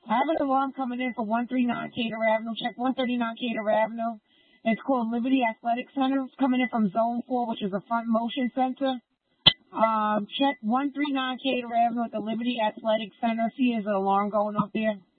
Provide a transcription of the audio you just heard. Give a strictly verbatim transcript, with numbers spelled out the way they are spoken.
I have an alarm coming in for one thirty-nine Cater Avenue. Check one thirty-nine Cater Avenue. It's called Liberty Athletic Center. It's coming in from Zone four, which is a front motion center. Um, check one thirty-nine Cater Avenue at the Liberty Athletic Center. See, there's an alarm going up there.